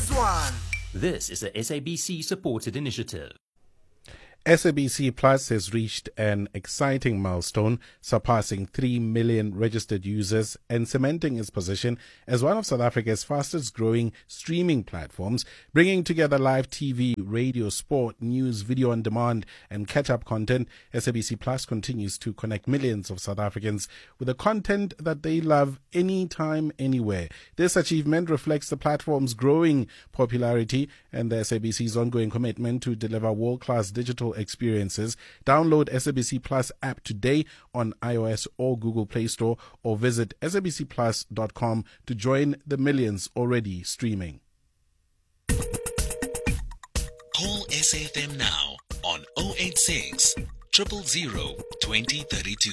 This one. This is a SABC-supported initiative. SABC Plus has reached an exciting milestone, surpassing 3 million registered users and cementing its position as one of South Africa's fastest-growing streaming platforms, bringing together live TV, radio, sport, news, video on demand, and catch-up content. SABC Plus continues to connect millions of South Africans with the content that they love anytime, anywhere. This achievement reflects the platform's growing popularity and the SABC's ongoing commitment to deliver world-class digital experiences. Download SABC Plus app today on iOS or Google Play Store, or visit sabcplus.com to join the millions already streaming. Call SAFM now on 086 000 2032.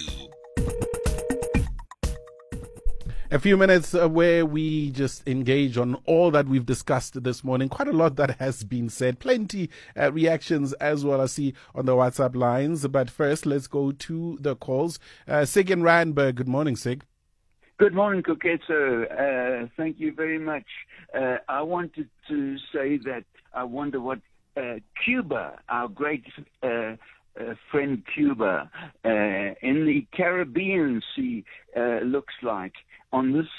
A few minutes where we just engage on all that we've discussed this morning. Quite a lot that has been said. Plenty reactions as well, I see on the WhatsApp lines. But first, let's go to the calls. Sig in Randburg. Good morning, Sig. Good morning, Koketso. Thank you very much. I wanted to say that I wonder what Cuba, our great friend Cuba, in the Caribbean Sea looks like on this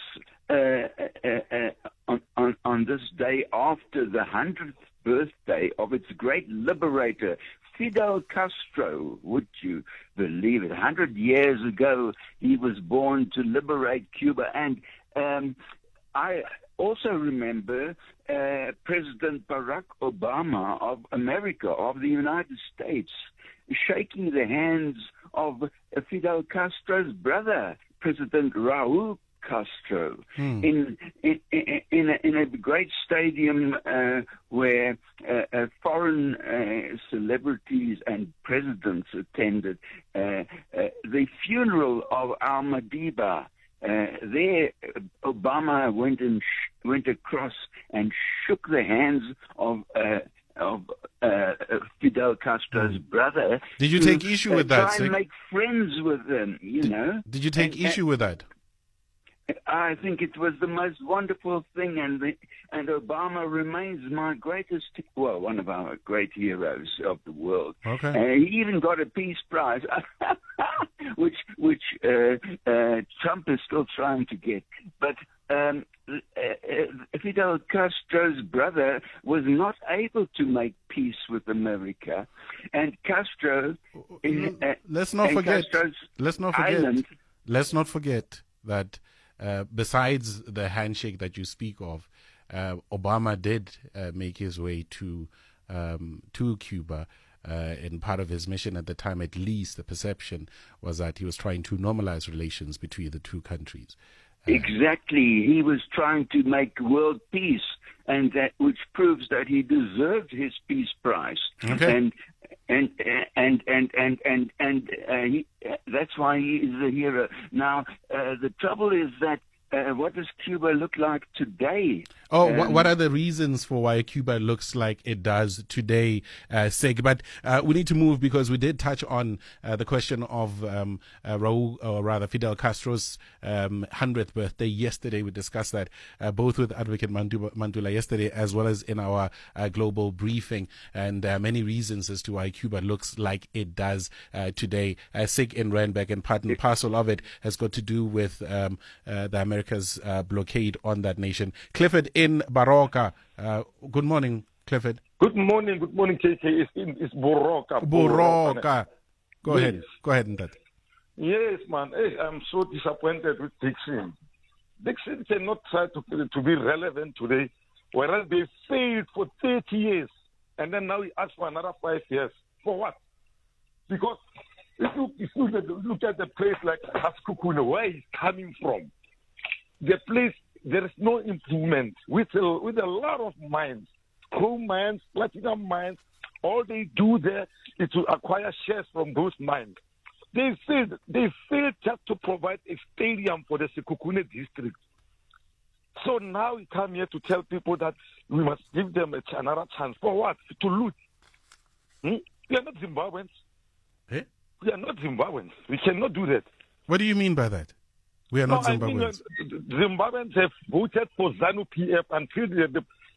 on this day after the 100th birthday of its great liberator, Fidel Castro. Would you believe it? 100 years ago, he was born to liberate Cuba. And I also remember President Barack Obama of America, of the United States, shaking the hands of Fidel Castro's brother, President Raul Castro, in a great stadium where foreign celebrities and presidents attended. The funeral of Almadiba, there Obama went across and shook the hands of Fidel Castro's brother. Did you take issue with that, Sig? Try and make friends with them, you know. Did you take issue with that? I think it was the most wonderful thing, and Obama remains my greatest, well, one of our great heroes of the world. Okay. He even got a Peace Prize, which Trump is still trying to get. But Fidel Castro's brother was not able to make peace with America, and Castro, let's not forget that besides the handshake that you speak of, Obama did make his way to Cuba. And part of his mission at the time, at least the perception was that he was trying to normalize relations between the two countries. Exactly. He was trying to make world peace, and that which proves that he deserved his Peace Prize. Okay. And that's why he is a hero. Now, the trouble is that what does Cuba look like today? What are the reasons for why Cuba looks like it does today, Sig? But we need to move because we did touch on the question of Raul, or rather Fidel Castro's 100th birthday yesterday. We discussed that both with Advocate Mandula yesterday as well as in our global briefing. And there are many reasons as to why Cuba looks like it does today. Sig in Randburg, and part and parcel of it has got to do with the America's blockade on that nation. Clifford in Baroka. Good morning, Clifford. Good morning, KK. It's Baroka. Baroka. Go yes. ahead. Go ahead, Ndad. Yes, man. Hey, I'm so disappointed with Dixon. Dixon cannot try to be relevant today, whereas they failed for 30 years, and then now he asks for another 5 years. For what? Because if you look at the place like Haskukune, where he's coming from, the place, there is no improvement with a lot of mines, chrome mines, platinum mines. All they do there is to acquire shares from those mines. They failed just to provide a stadium for the Sekhukhune district. So now we come here to tell people that we must give them another chance. For what? To loot. We are not Zimbabweans. Eh? We are not Zimbabweans. We cannot do that. What do you mean by that? We are not Zimbabweans. I mean, Zimbabweans have voted for ZANU-PF until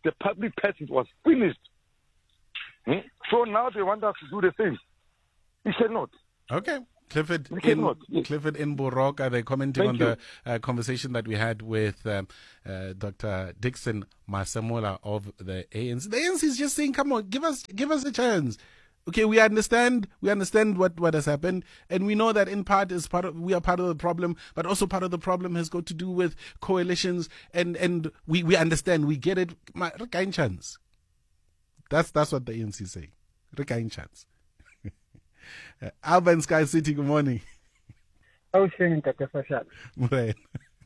the public purse was finished. So now they want us to do the same. We cannot. Okay. Clifford We in cannot, yes. Clifford in Boroka, they're commenting Thank on the conversation that we had with Dr. Dickson Masemola of the ANC. The ANC is just saying, "Come on, give us a chance." Okay, we understand what has happened, and we know that in part we are part of the problem, but also part of the problem has got to do with coalitions, and we understand, we get it. Rekain chance. That's what the ANC is saying. Rekain chance. Alban Sky City, good morning. Right.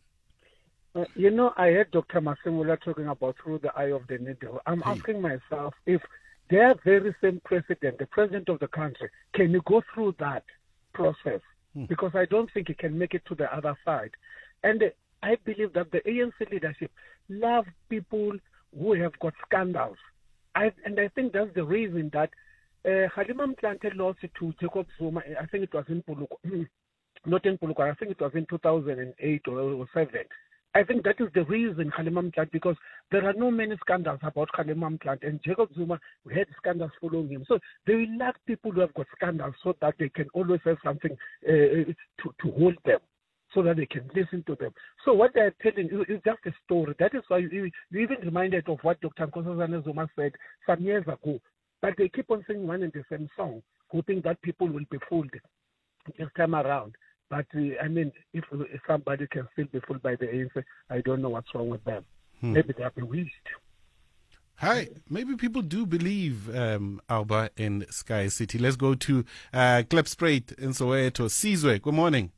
I heard Dr. Masemola talking about through the eye of the needle. I'm asking myself if their very same president, the president of the country, can you go through that process? Because I don't think he can make it to the other side. And I believe that the ANC leadership love people who have got scandals. And I think that's the reason that Kgalema Motlanthe lost to Jacob Zuma. I think it was in Puluko. Not in Puluko. I think it was in 2008 or 7. I think that is the reason Kgalema Motlanthe, because there are no many scandals about Kgalema Motlanthe, and Jacob Zuma had scandals following him. So they lack people who have got scandals so that they can always have something to hold them, so that they can listen to them. So what they're telling you is just a story. That is why you even reminded of what Dr. Nkosazana Zuma said some years ago. But they keep on singing one and the same song, hoping that people will be fooled this time around. But, if somebody can still be fooled by the ANC, I don't know what's wrong with them. Maybe they are bewitched. Hi, maybe people do believe Alba in Sky City. Let's go to Klipspruit in Soweto. Sizwe, good morning.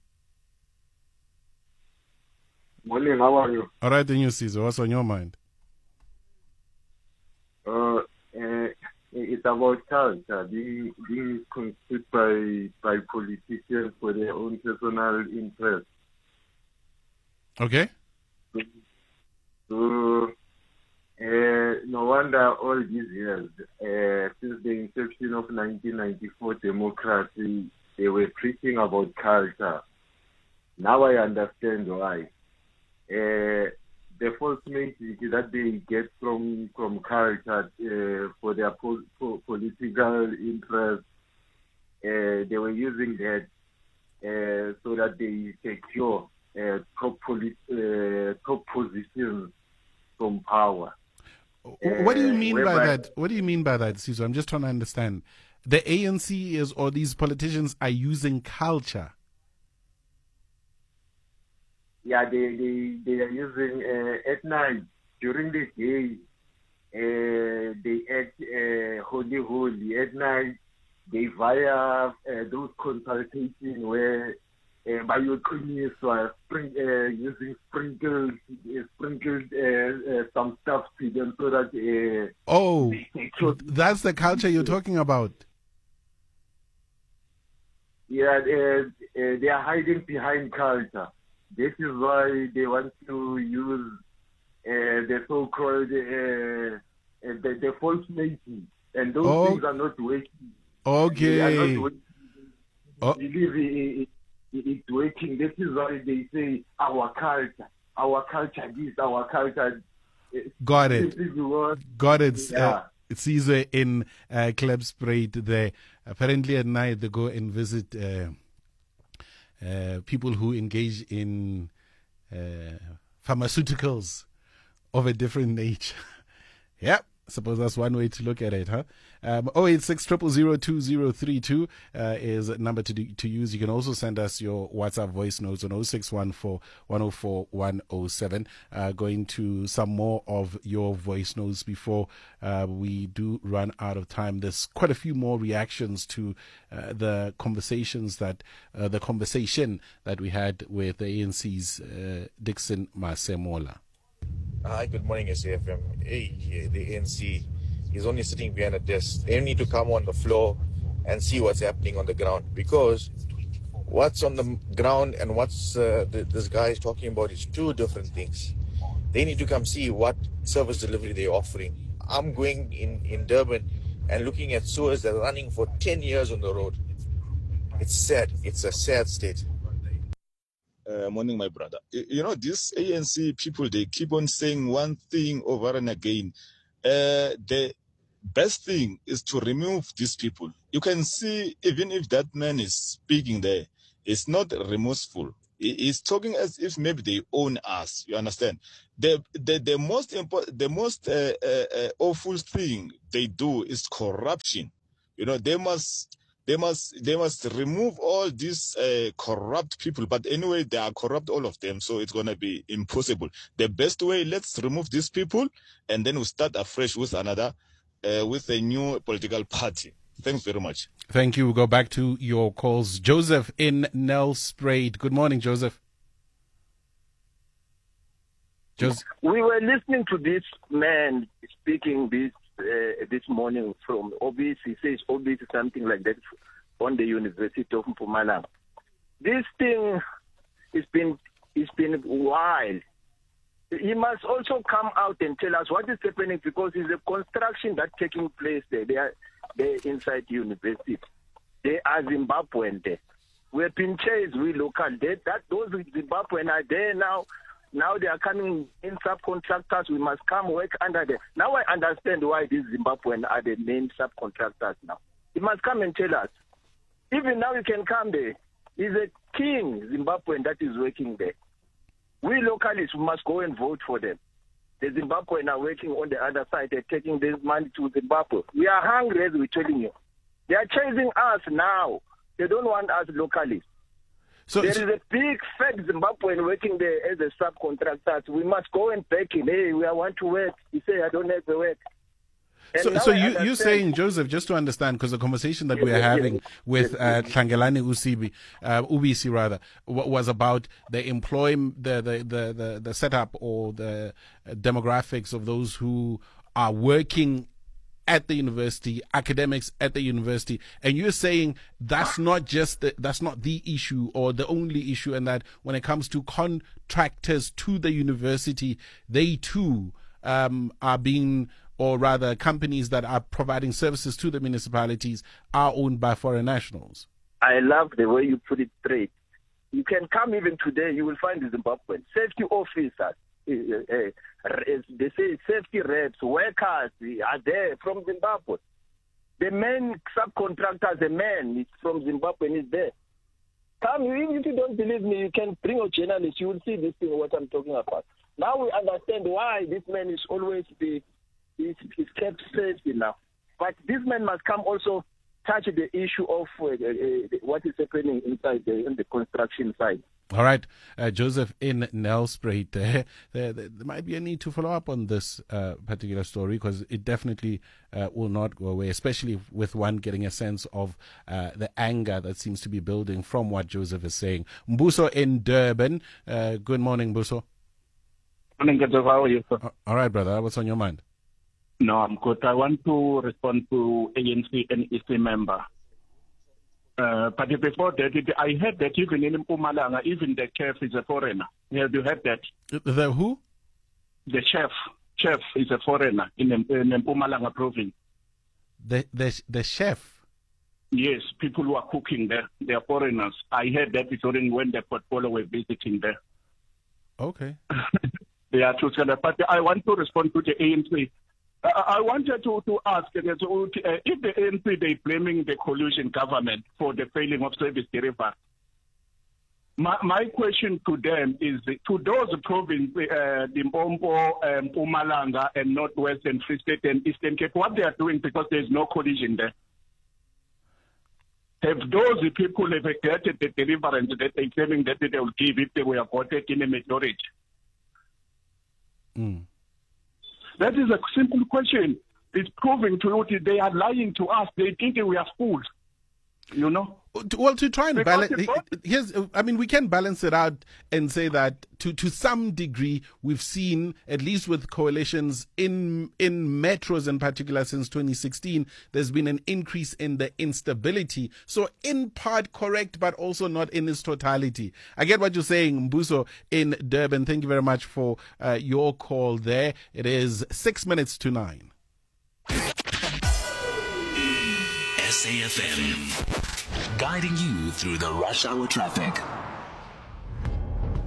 Morning, how are you? All right, then you, Sizwe. What's on your mind? It's about culture being consumed by politicians for their own personal interest. Okay. So, no wonder all these years, since the inception of 1994 democracy, they were preaching about culture. Now I understand why. The false message that they get from culture for their political interest, they were using that so that they secure top positions from power. What do you mean by that? What do you mean by that, Sizwe? I'm just trying to understand. The ANC or these politicians are using culture. Yeah, they are using at night. During the day, they act holy. At night, they via those consultations where biochemists are using sprinkled some stuff to them so that. That's the culture you're talking about. Yeah, they are hiding behind culture. This is why they want to use the so-called the false making, and those things are not working. Okay. They are not working. Believe it's working. This is why they say our culture this, our culture. Got it. Got it. Yeah. It's easier in Klipspruit there. Apparently at night they go and visit people who engage in pharmaceuticals of a different nature. Yep. I suppose that's one way to look at it, huh? 086 0002032 is a number to use. You can also send us your WhatsApp voice notes on 0614 104 107. Going to some more of your voice notes before we do run out of time. There's quite a few more reactions to the conversation that we had with the ANC's Dickson Masemola. Hi, good morning, SAFM. Hey, the ANC is only sitting behind a desk. They need to come on the floor and see what's happening on the ground, because what's on the ground and what's this guy is talking about is two different things. They need to come see what service delivery they're offering. I'm going in Durban and looking at sewers that are running for 10 years on the road. It's sad. It's a sad state. Morning, my brother. You know, these ANC people, they keep on saying one thing over and again. the best thing is to remove these people. You can see, even if that man is speaking there, it's not remorseful. He's talking as if maybe they own us. You understand? The most important, the most awful thing they do is corruption. You know, they must remove all these corrupt people. But anyway, they are corrupt, all of them. So it's gonna be impossible. The best way, let's remove these people, and then we start afresh with another, with a new political party. Thanks very much. Thank you. We'll go back to your calls. Joseph in Nelspruit. Good morning, Joseph. We were listening to this man speaking this morning from Obis. He says Obis something like that on the University of Mpumalanga. This thing has been wild. He must also come out and tell us what is happening, because it's a construction that's taking place there. They're inside the university. They are Zimbabwean there. We're Pinches, we local. Those Zimbabwean are there now. Now they are coming in subcontractors. We must come work under them. Now I understand why these Zimbabwean are the main subcontractors now. He must come and tell us. Even now you can come there. He's a king Zimbabwean that is working there. We localists must go and vote for them. The Zimbabwean are working on the other side. They're taking this money to Zimbabwe. We are hungry, as we're telling you. They are chasing us now. They don't want us localists. So there is a big fat Zimbabwean working there as a subcontractor. We must go and beg him. Hey, we want to work. He say, I don't have the work. So you're saying, Joseph, just to understand, because the conversation that we are having with Tlangelani Ubisi rather, was about the employment, the setup or the demographics of those who are working at the university, academics at the university, and you're saying that's not the issue or the only issue, and that when it comes to contractors to the university, they too are being, or rather companies that are providing services to the municipalities are owned by foreign nationals. I love the way you put it straight. You can come even today, you will find the Zimbabwean safety officers. They say safety reps, workers are there from Zimbabwe. The main subcontractor, the man is from Zimbabwe and is there. Come, if you don't believe me, you can bring a journalist. You will see this thing, what I'm talking about. Now we understand why this man is always is kept safe now. But this man must come also touch the issue of what is happening inside in the construction side. All right, Joseph in Nelspruit, there might be a need to follow up on this particular story, because it definitely will not go away, especially with one getting a sense of the anger that seems to be building from what Joseph is saying. Mbuso in Durban. Good morning, Mbuso. Morning, Joseph. How are you, sir? All right, brother. What's on your mind? No, I'm good. I want to respond to ANC and EC member. But before that, I heard that even in Mpumalanga, even the chef is a foreigner. Have you heard that? The who? The chef. Chef is a foreigner in Mpumalanga province. The chef? Yes, people who are cooking there, they are foreigners. I heard that during when the portfolio were visiting there. Okay. Yeah, but I want to respond to the ANC. I wanted to ask if the ANC, they blaming the coalition government for the failing of service delivery. My question to them is, to those provinces, Limpopo, Mpumalanga, and Northwestern Free State and Eastern Cape, what they are doing, because there's no coalition there. Have those people evacuated the deliverance that they're claiming that they will give if they were voted in a majority? That is a simple question. It's proving to you that they are lying to us. They think we are fools. You know? Well, to try and balance, we can balance it out and say that to some degree, we've seen, at least with coalitions in metros in particular since 2016, there's been an increase in the instability. So in part correct, but also not in its totality. I get what you're saying, Mbuso in Durban. Thank you very much for your call there. It is 6 minutes to 9. SAFM, guiding you through the rush hour traffic.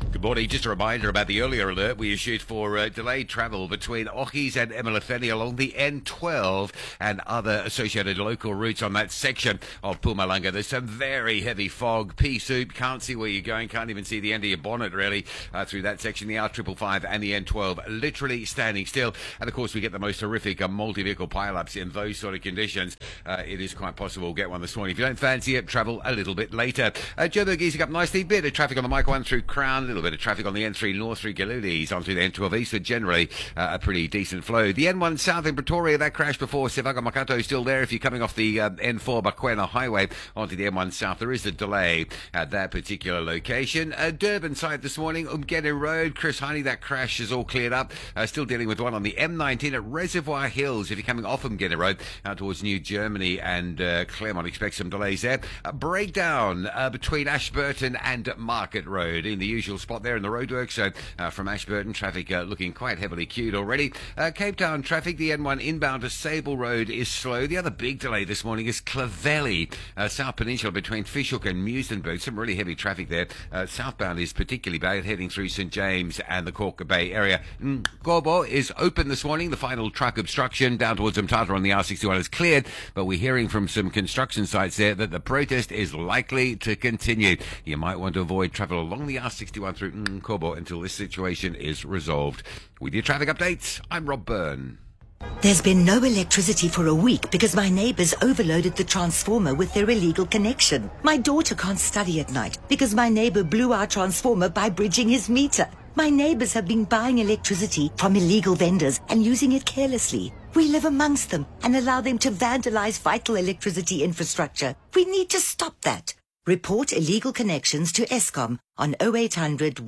Good morning. Just a reminder about the earlier alert we issued for delayed travel between Ochis and Emelefeni along the N12 and other associated local routes on that section of Mpumalanga. There's some very heavy fog. Pea soup. Can't see where you're going. Can't even see the end of your bonnet, really, through that section. The R555 and the N12 literally standing still. And, of course, we get the most horrific multi-vehicle pile-ups in those sort of conditions. It is quite possible we'll get one this morning. If you don't fancy it, travel a little bit later. Joburg easing up nicely. Bit of traffic on the Mike 1 through Crown. A little bit of traffic on the N3 North through Galulis onto the N12 East, but generally a pretty decent flow. The N1 South in Pretoria, that crash before Sevaga Makato is still there. If you're coming off the N4 Bakwena Highway onto the M1 South, there is a delay at that particular location. Durban side this morning, Umgeni Road, Chris Honey, that crash is all cleared up. Still dealing with one on the M19 at Reservoir Hills. If you're coming off Umgeni Road out towards New Germany and Claremont, expect some delays there. Breakdown between Ashburton and Market Road in the usual spot there in the roadworks. So from Ashburton, traffic looking quite heavily queued already. Cape Town traffic, the N1 inbound to Sable Road is slow. The other big delay this morning is Clovelly, South Peninsula between Fishhook and Muizenberg. Some really heavy traffic there. Southbound is particularly bad, heading through St James and the Cork Bay area. Gobo is open this morning. The final truck obstruction down towards Mthatha on the R61 is cleared, but we're hearing from some construction sites there that the protest is likely to continue. You might want to avoid travel along the R61 through Kobo until this situation is resolved. With your traffic updates, I'm Rob Byrne. There's been no electricity for a week because my neighbors overloaded the transformer with their illegal connection. My daughter can't study at night because my neighbor blew our transformer by bridging his meter. My neighbors have been buying electricity from illegal vendors and using it carelessly. We live amongst them and allow them to vandalize vital electricity infrastructure. We need to stop that. Report illegal connections to Eskom on 0800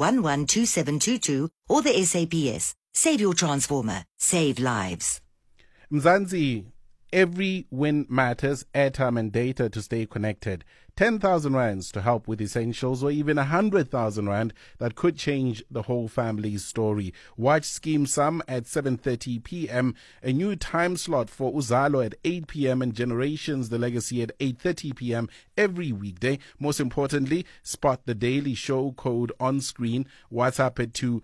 112722 or the SAPS. Save your transformer. Save lives. Mzansi, every win matters. Airtime and data to stay connected. 10,000 rands to help with essentials, or even 100,000 rand that could change the whole family's story. Watch Scheme Sum at 7:30 p.m. A new time slot for Uzalo at 8 p.m. and Generations The Legacy at 8:30 p.m. every weekday. Most importantly, spot the Daily Show code on screen. WhatsApp it to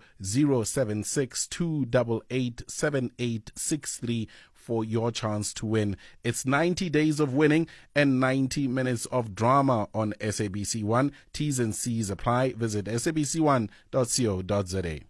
076 288 7863 for your chance to win. It's 90 days of winning and 90 minutes of drama on SABC1. T's and C's apply. Visit sabc1.co.za.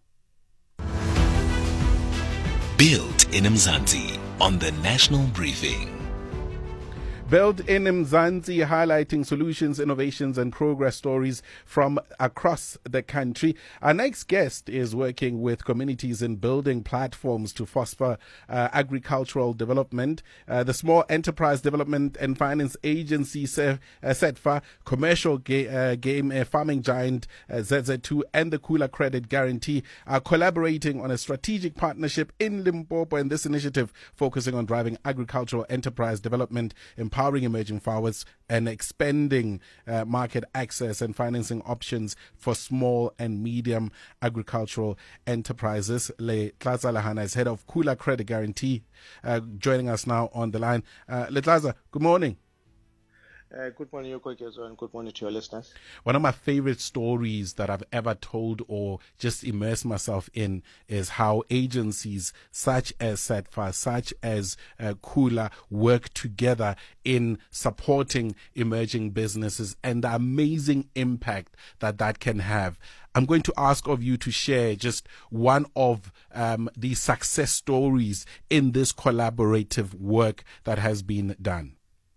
Built in Mzansi on the National Briefing. Built in Mzansi, highlighting solutions, innovations and progress stories from across the country. Our next guest is working with communities in building platforms to foster agricultural development. The Small Enterprise Development and Finance Agency, SETFA, commercial game farming giant ZZ2 and the Kula Credit Guarantee are collaborating on a strategic partnership in Limpopo, and this initiative focusing on driving agricultural enterprise development, empowering emerging farmers and expanding market access and financing options for small and medium agricultural enterprises. Letlaza Lahana is head of Kula Credit Guarantee, joining us now on the line. Letlaza, good morning. Good morning, Yoko, and good morning to your listeners. One of my favorite stories that I've ever told or just immersed myself in is how agencies such as SETFA, such as Kula, work together in supporting emerging businesses and the amazing impact that that can have. I'm going to ask of you to share just one of the success stories in this collaborative work that has been done.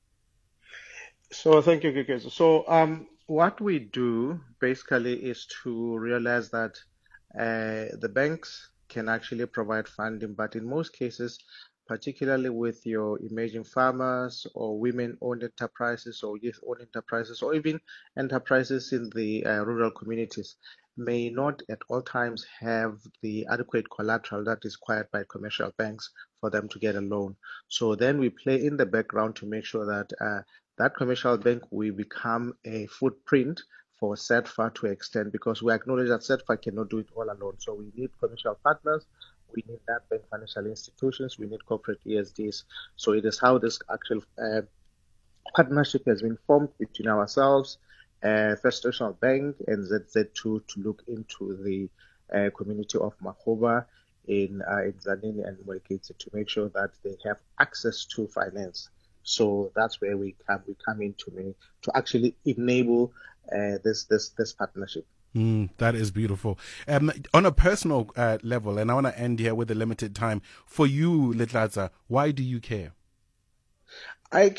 So thank you, Kike. So what we do basically is to realize that the banks can actually provide funding, but in most cases, particularly with your emerging farmers or women-owned enterprises or youth-owned enterprises or even enterprises in the rural communities, may not at all times have the adequate collateral that is required by commercial banks for them to get a loan. So then we play in the background to make sure that that commercial bank will become a footprint for SETFA to extend, because we acknowledge that SETFA cannot do it all alone. So we need commercial partners, we need that bank financial institutions, we need corporate ESDs. So it is how this actual partnership has been formed between ourselves First National Bank and ZZ2 to look into the community of Makgoba in Tzaneen and Mwekitse to make sure that they have access to finance. So that's where we come in to actually enable this partnership. That is beautiful. On a personal level, and I want to end here with a limited time. For you, Litlaza, why do you care? I